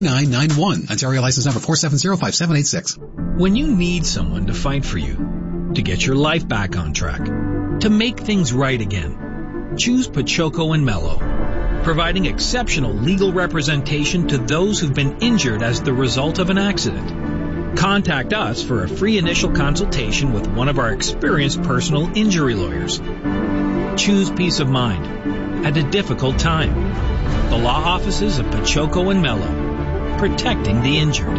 991. Ontario license number 4705786. When you need someone to fight for you, to get your life back on track, to make things right again, choose Pachoco and Mello, providing exceptional legal representation to those who've been injured as the result of an accident. Contact us for a free initial consultation with one of our experienced personal injury lawyers. Choose peace of mind at a difficult time. The law offices of Pachoco and Mello, protecting the injured.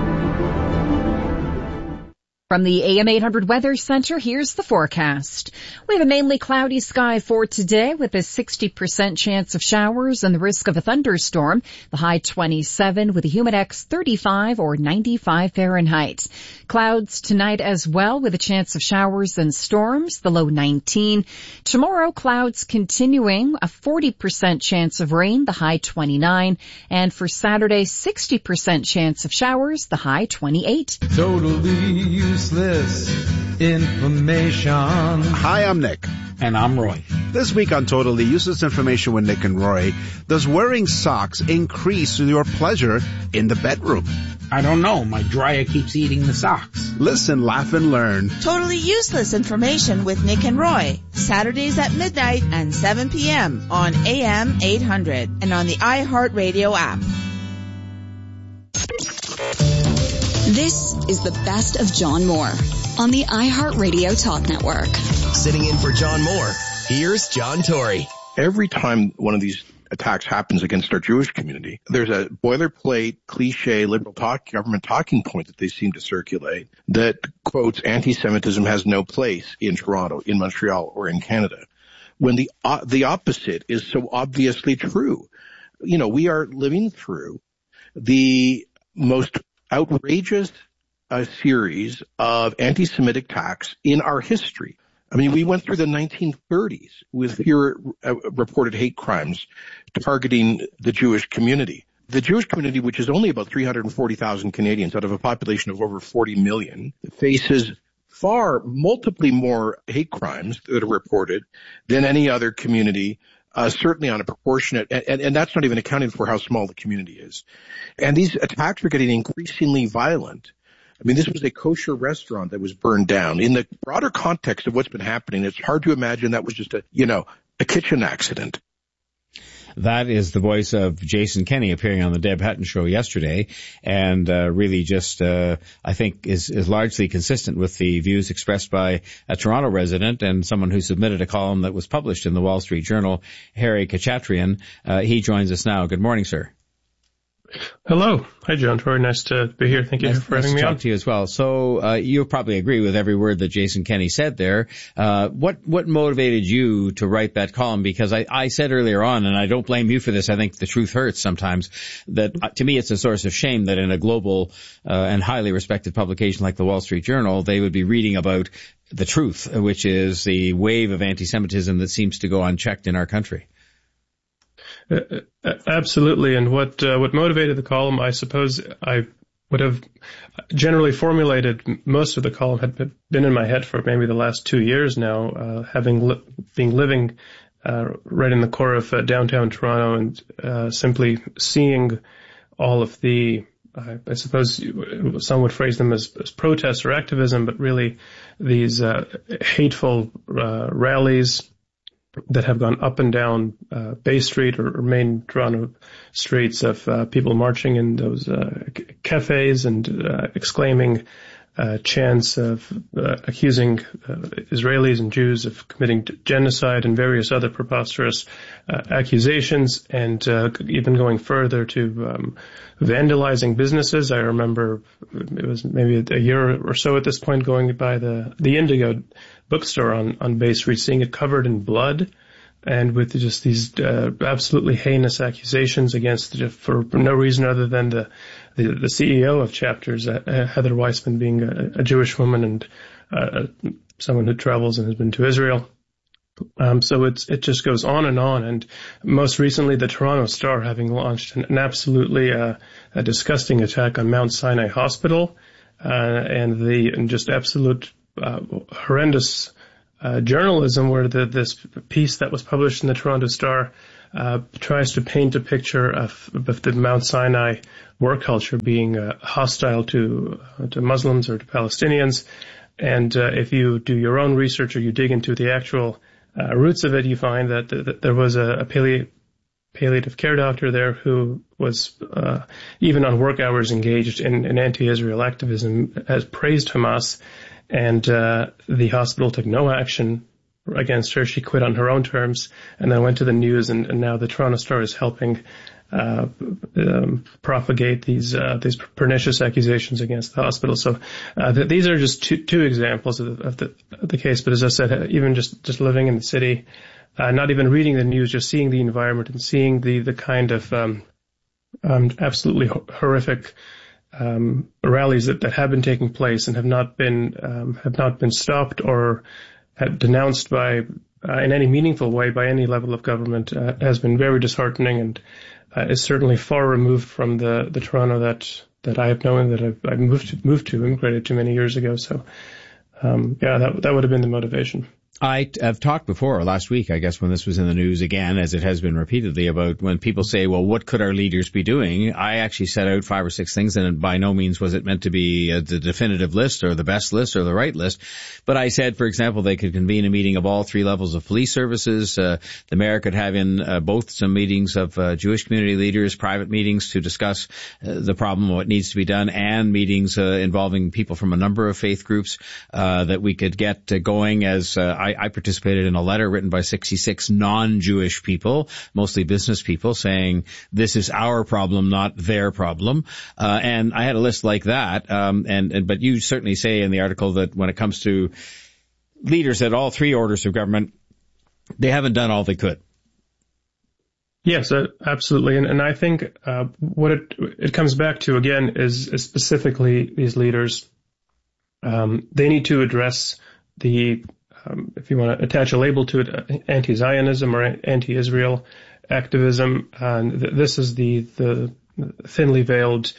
From the AM 800 Weather Center, here's the forecast. We have a mainly cloudy sky for today with a 60% chance of showers and the risk of a thunderstorm. The high 27 with a humidex 35 or 95 Fahrenheit. Clouds tonight as well with a chance of showers and storms, the low 19. Tomorrow, clouds continuing, a 40% chance of rain, the high 29. And for Saturday, 60% chance of showers, the high 28. Totally useless information. Hi, I'm Nick. And I'm Roy. This week on Totally Useless Information with Nick and Roy, does wearing socks increase your pleasure in the bedroom? I don't know. My dryer keeps eating the socks. Listen, laugh, and learn. Totally Useless Information with Nick and Roy. Saturdays at midnight and 7 p.m. on AM 800 and on the iHeartRadio app. This is the best of John Moore on the iHeartRadio Talk Network. Sitting in for John Moore, here's John Tory. Every time one of these attacks happens against our Jewish community, there's a boilerplate, cliche, liberal government talking point that they seem to circulate that quotes anti-Semitism has no place in Toronto, in Montreal, or in Canada, when the opposite is so obviously true. You know, we are living through the most outrageous series of anti-Semitic attacks in our history. I mean, we went through the 1930s with fewer reported hate crimes targeting the Jewish community. The Jewish community, which is only about 340,000 Canadians out of a population of over 40 million, faces multiply more hate crimes that are reported than any other community, certainly on a proportionate, and that's not even accounting for how small the community is. And these attacks are getting increasingly violent. I mean, this was a kosher restaurant that was burned down. In the broader context of what's been happening, it's hard to imagine that was just a kitchen accident. That is the voice of Jason Kenney appearing on the Deb Hutton Show yesterday, and really just, I think, is largely consistent with the views expressed by a Toronto resident and someone who submitted a column that was published in the Wall Street Journal, Harry Kachatrian. He joins us now. Good morning, sir. Hello. Hi, John Tory. Nice to be here. Thank you for having me on. Nice to talk to you as well. So you probably agree with every word that Jason Kenney said there. What motivated you to write that column? Because I said earlier on, and I don't blame you for this, I think the truth hurts sometimes, that to me it's a source of shame that in a global and highly respected publication like the Wall Street Journal, they would be reading about the truth, which is the wave of anti-Semitism that seems to go unchecked in our country. Absolutely. And what motivated the column, I suppose I would have generally formulated. Most of the column had been in my head for maybe the last 2 years now, being living right in the core of downtown Toronto and simply seeing all of the, I suppose some would phrase them as protests or activism, but really these hateful rallies that have gone up and down Bay Street or main Toronto streets of people marching in those cafes and exclaiming chants of accusing Israelis and Jews of committing genocide and various other preposterous accusations, and even going further to vandalizing businesses. I remember it was maybe a year or so at this point going by the Indigo bookstore on Bay Street, seeing it covered in blood and with just these absolutely heinous accusations against it for no reason other than the CEO of Chapters, Heather Weissman, being a Jewish woman and someone who travels and has been to Israel. So it just goes on. And most recently, the Toronto Star having launched an absolutely a disgusting attack on Mount Sinai Hospital, and just absolute horrendous journalism, where this piece that was published in the Toronto Star tries to paint a picture of the Mount Sinai war culture being hostile to Muslims or to Palestinians. And if you do your own research or you dig into the actual roots of it, you find that there was a palliative care doctor there who was even on work hours engaged in anti-Israel activism, has praised Hamas, and the hospital took no action against her. She quit on her own terms and then went to the news, and now the Toronto Star is helping propagate these pernicious accusations against the hospital. So these are just two examples of the case. But as I said, even just living in the city, not even reading the news, just seeing the environment and seeing the kind of absolutely horrific rallies that have been taking place and have not been stopped or denounced by in any meaningful way by any level of government has been very disheartening, and is certainly far removed from the Toronto that I have known, that I immigrated to many years ago. So that would have been the motivation. I have talked before, last week, I guess, when this was in the news again, as it has been repeatedly, about when people say, well, what could our leaders be doing? I actually set out 5 or 6 things, and by no means was it meant to be the definitive list or the best list or the right list. But I said, for example, they could convene a meeting of all 3 levels of police services. The mayor could have in both some meetings of Jewish community leaders, private meetings to discuss the problem, what needs to be done, and meetings involving people from a number of faith groups that we could get going. As I participated in a letter written by 66 non-Jewish people, mostly business people, saying this is our problem, not their problem. And I had a list like that. But you certainly say in the article that when it comes to leaders at all 3 orders of government, they haven't done all they could. Yes, absolutely. And I think what it comes back to, again, is specifically these leaders. They need to address the if you want to attach a label to it, anti-Zionism or anti-Israel activism. And this is the thinly veiled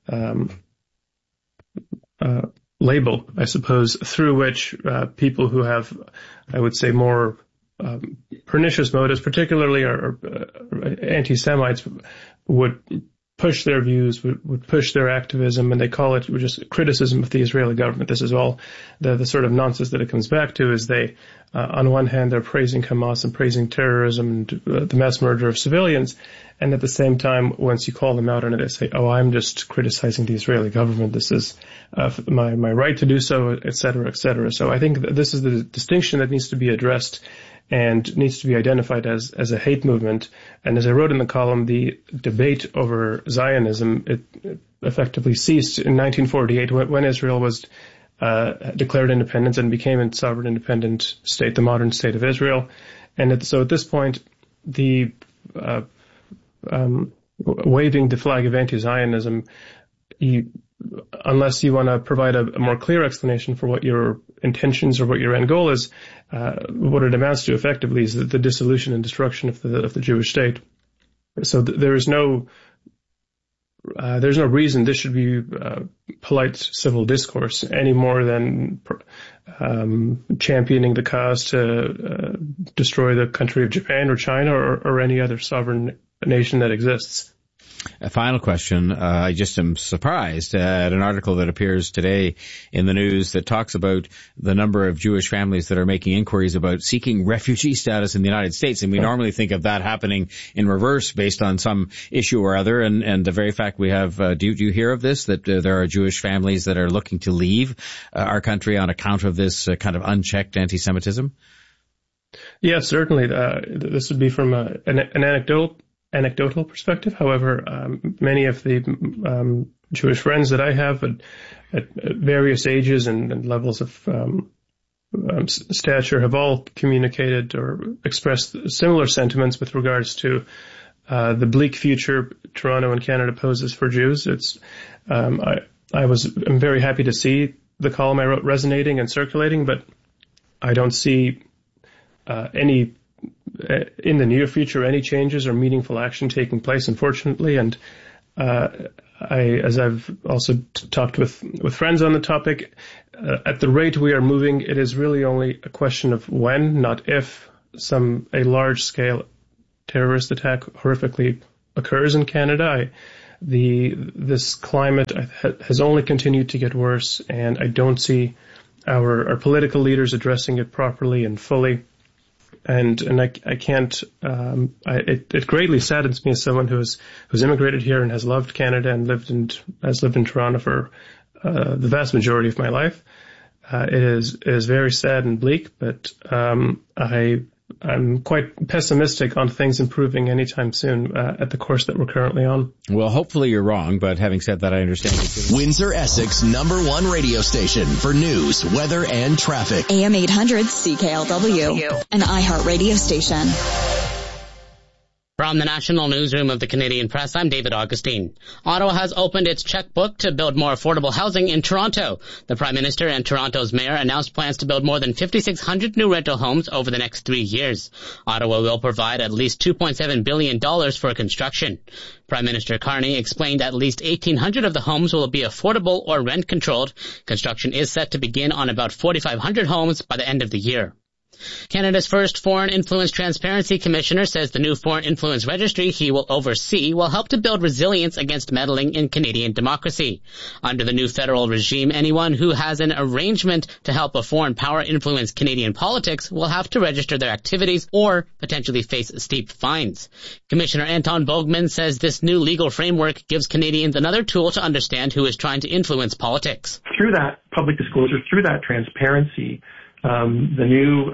label, I suppose, through which people who have, I would say, more pernicious motives, particularly are anti-Semites, would push their views, would push their activism, and they call it just criticism of the Israeli government. This is all the sort of nonsense that it comes back to, is they, on one hand, they're praising Hamas and praising terrorism and the mass murder of civilians, and at the same time, once you call them out on it, they say, oh, I'm just criticizing the Israeli government. This is my right to do so, et cetera, et cetera. So I think that this is the distinction that needs to be addressed and needs to be identified as a hate movement. And as I wrote in the column, the debate over Zionism, it effectively ceased in 1948 when Israel was declared independence and became a sovereign independent state, the modern state of Israel. And so at this point, the waving the flag of anti-Zionism, unless you want to provide a more clear explanation for what your intentions or what your end goal is, what it amounts to effectively is the dissolution and destruction of the Jewish state. So there's no reason this should be polite civil discourse any more than championing the cause to destroy the country of Japan or China or any other sovereign nation that exists. A final question. I just am surprised at an article that appears today in the news that talks about the number of Jewish families that are making inquiries about seeking refugee status in the United States. And we normally think of that happening in reverse based on some issue or other. And the very fact we have, do you hear of this, that there are Jewish families that are looking to leave our country on account of this kind of unchecked anti-Semitism? Yes, certainly. This would be from an anecdotal perspective. However, many of the Jewish friends that I have at various ages and levels of stature have all communicated or expressed similar sentiments with regards to the bleak future Toronto and Canada poses for Jews. I'm very happy to see the column I wrote resonating and circulating, but I don't see any in the near future any changes or meaningful action taking place, unfortunately. And as I've also talked with friends on the topic, at the rate we are moving, it is really only a question of when, not if, a large scale terrorist attack horrifically occurs in Canada. This climate has only continued to get worse, and I don't see our political leaders addressing it properly and fully. And I can't. It greatly saddens me as someone who's immigrated here and has loved Canada and has lived in Toronto for the vast majority of my life. It is very sad and bleak, but I'm quite pessimistic on things improving anytime soon at the course that we're currently on. Well, hopefully you're wrong, but having said that, I understand. Windsor, Essex, #1 radio station for news, weather, and traffic. AM 800 CKLW, an iHeart radio station. From the National Newsroom of the Canadian Press, I'm David Augustine. Ottawa has opened its checkbook to build more affordable housing in Toronto. The Prime Minister and Toronto's Mayor announced plans to build more than 5,600 new rental homes over the next 3 years. Ottawa will provide at least $2.7 billion for construction. Prime Minister Carney explained at least 1,800 of the homes will be affordable or rent-controlled. Construction is set to begin on about 4,500 homes by the end of the year. Canada's first Foreign Influence Transparency Commissioner says the new Foreign Influence Registry he will oversee will help to build resilience against meddling in Canadian democracy. Under the new federal regime, anyone who has an arrangement to help a foreign power influence Canadian politics will have to register their activities or potentially face steep fines. Commissioner Anton Bogman says this new legal framework gives Canadians another tool to understand who is trying to influence politics. Through that public disclosure, through that transparency, the new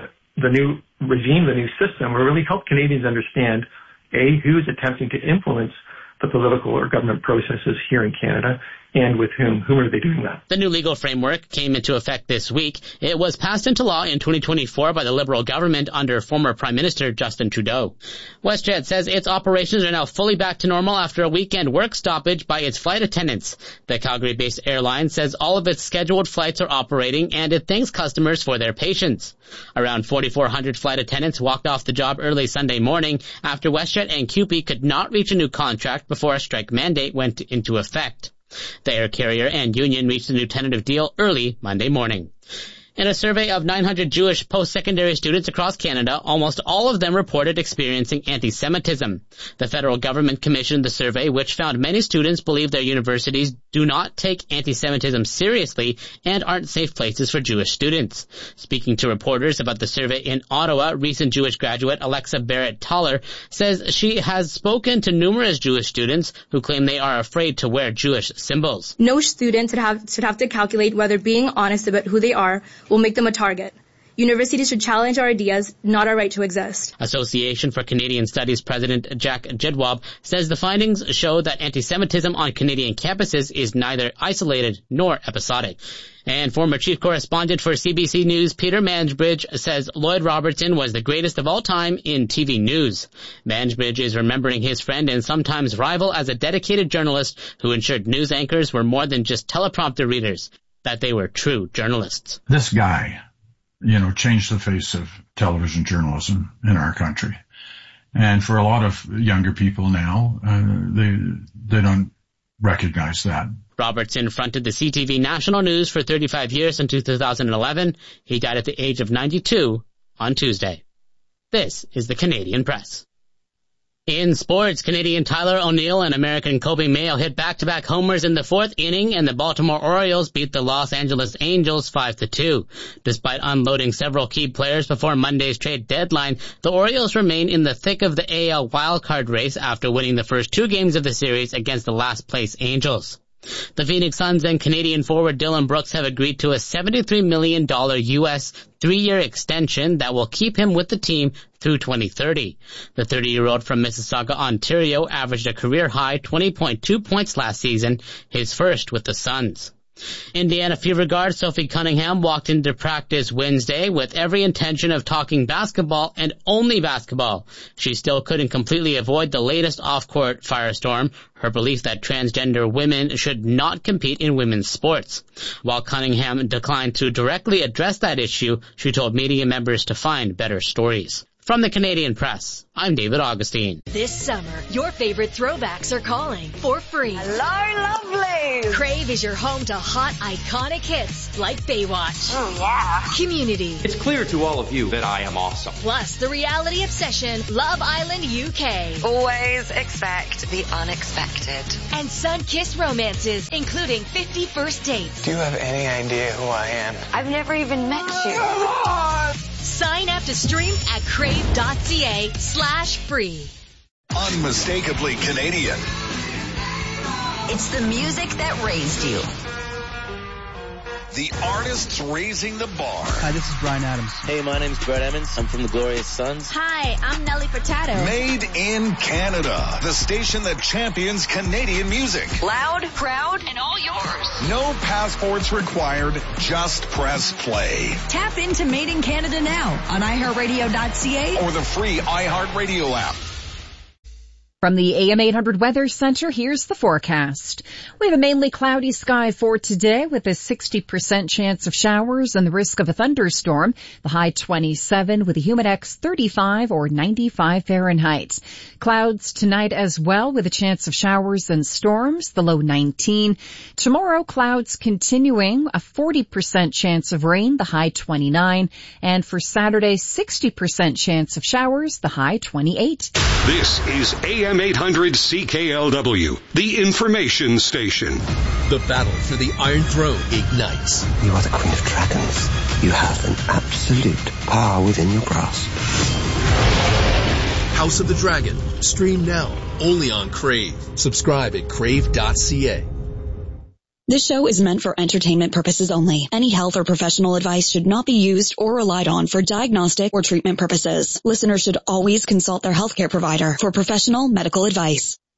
regime, the new system will really help Canadians understand, A, who's attempting to influence the political or government processes here in Canada, and with whom are they doing that? The new legal framework came into effect this week. It was passed into law in 2024 by the Liberal government under former Prime Minister Justin Trudeau. WestJet says its operations are now fully back to normal after a weekend work stoppage by its flight attendants. The Calgary-based airline says all of its scheduled flights are operating, and it thanks customers for their patience. Around 4,400 flight attendants walked off the job early Sunday morning after WestJet and CUPE could not reach a new contract before a strike mandate went into effect. The air carrier and union reached a new tentative deal early Monday morning. In a survey of 900 Jewish post-secondary students across Canada, almost all of them reported experiencing anti-Semitism. The federal government commissioned the survey, which found many students believe their universities do not take anti-Semitism seriously and aren't safe places for Jewish students. Speaking to reporters about the survey in Ottawa, recent Jewish graduate Alexa Barrett-Toller says she has spoken to numerous Jewish students who claim they are afraid to wear Jewish symbols. No student should have to calculate whether being honest about who they are will make them a target. Universities should challenge our ideas, not our right to exist. Association for Canadian Studies President Jack Jedwab says the findings show that anti-Semitism on Canadian campuses is neither isolated nor episodic. And former chief correspondent for CBC News Peter Mansbridge says Lloyd Robertson was the greatest of all time in TV news. Mansbridge is remembering his friend and sometimes rival as a dedicated journalist who ensured news anchors were more than just teleprompter readers, that they were true journalists. This guy, changed the face of television journalism in our country. And for a lot of younger people now, they don't recognize that. Robertson fronted the CTV National News for 35 years until 2011. He died at the age of 92 on Tuesday. This is the Canadian Press. In sports, Canadian Tyler O'Neill and American Kobe Mayo hit back-to-back homers in the fourth inning, and the Baltimore Orioles beat the Los Angeles Angels 5-2. Despite unloading several key players before Monday's trade deadline, the Orioles remain in the thick of the AL wildcard race after winning the first two games of the series against the last-place Angels. The Phoenix Suns and Canadian forward Dylan Brooks have agreed to a $73 million U.S. 3-year extension that will keep him with the team through 2030. The 30-year-old from Mississauga, Ontario, averaged a career-high 20.2 points last season, his first with the Suns. Indiana Fever guard Sophie Cunningham walked into practice Wednesday with every intention of talking basketball and only basketball. She still couldn't completely avoid the latest off-court firestorm, her belief that transgender women should not compete in women's sports. While Cunningham declined to directly address that issue, she told media members to find better stories. From the Canadian Press, I'm David Augustine. This summer, your favorite throwbacks are calling for free. Hello, lovely! Crave Crave is your home to hot, iconic hits like Baywatch. Oh, yeah. Community. It's clear to all of you that I am awesome. Plus the reality obsession, Love Island UK. Always expect the unexpected. And sun-kissed romances, including 50 First Dates. Do you have any idea who I am? I've never even met you. Sign up to stream at crave.ca/free. Unmistakably Canadian. It's the music that raised you. The artists raising the bar. Hi, this is Bryan Adams. Hey, my name's Brett Emmons. I'm from the Glorious Sons. Hi, I'm Nelly Furtado. Made in Canada. The station that champions Canadian music. Loud, proud, and all yours. No passports required. Just press play. Tap into Made in Canada now on iHeartRadio.ca or the free iHeartRadio app. From the AM 800 Weather Center, here's the forecast. We have a mainly cloudy sky for today with a 60% chance of showers and the risk of a thunderstorm. The high 27 with a humidex 35 or 95 Fahrenheit. Clouds tonight as well with a chance of showers and storms, the low 19. Tomorrow, clouds continuing, a 40% chance of rain, the high 29. And for Saturday, 60% chance of showers, the high 28. This is AM 800 CKLW, the information station. The battle for the Iron Throne ignites. You are the Queen of Dragons. You have an absolute power within your grasp. House of the Dragon. Stream now, only on Crave. Subscribe at crave.ca. This show is meant for entertainment purposes only. Any health or professional advice should not be used or relied on for diagnostic or treatment purposes. Listeners should always consult their healthcare provider for professional medical advice.